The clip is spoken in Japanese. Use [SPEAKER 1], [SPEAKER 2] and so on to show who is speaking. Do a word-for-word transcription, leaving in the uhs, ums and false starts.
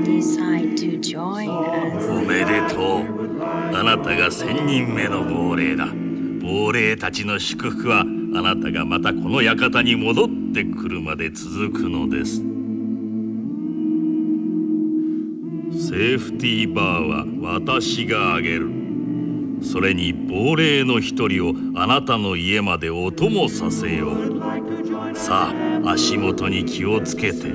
[SPEAKER 1] おめでとう。あなたが千人目の亡霊だ。亡霊たちの祝福はあなたがまたこの館に戻ってくるまで続くのです。セーフティーバーは私があげる。それに亡霊の一人をあなたの家までお供させよう。さあ足元に気をつけて。